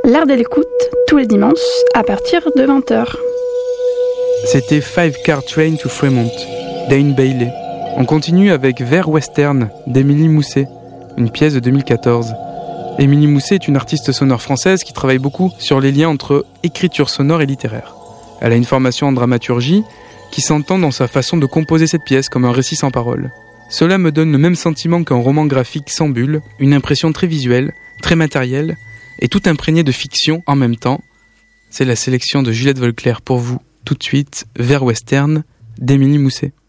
L'art de l'écoute, tous les dimanches, à partir de 20h. C'était Five Car Train to Fremont, Dane Bailey. On continue avec Vers Western, d'Émilie Mousset, une pièce de 2014. Émilie Mousset est une artiste sonore française qui travaille beaucoup sur les liens entre écriture sonore et littéraire. Elle a une formation en dramaturgie qui s'entend dans sa façon de composer cette pièce comme un récit sans parole. Cela me donne le même sentiment qu'un roman graphique sans bulle, une impression très visuelle, très matérielle, et tout imprégné de fiction en même temps. C'est la sélection de Juliette Volclair pour vous, tout de suite, Vers Western, d'Émilie Mousset.